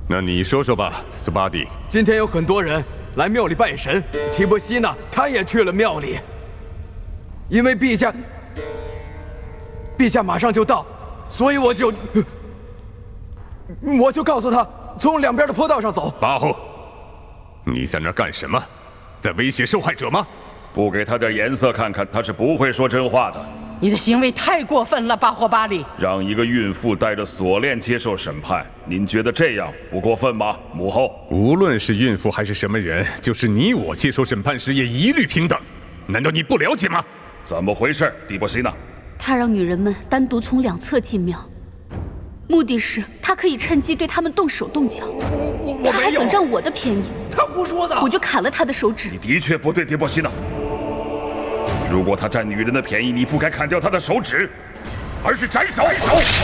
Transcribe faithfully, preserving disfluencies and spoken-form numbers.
那你说说吧，斯巴蒂。 今天有很多人来庙里拜神，提波西娜他也去了庙里，因为陛下，陛下马上就到，所以我就，我就告诉他从两边的坡道上走。 巴后，你在那儿干什么？在威胁受害者吗？ 不给他点颜色看看，他是不会说真话的。 你的行为太过分了，巴霍巴里！ 让一个孕妇带着锁链接受审判，您觉得这样不过分吗，母后？ 无论是孕妇还是什么人，就是你我接受审判时也一律平等。难道你不了解吗？ 怎么回事，迪波西娜？ 他让女人们单独从两侧进庙，目的是他可以趁机对他们动手动脚。 我我他还想占我的便宜， 他胡说的！ 我就砍了他的手指。 你的确不对，迪波西娜。 如果他占女人的便宜，你不该砍掉他的手指，而是斩首。斩首！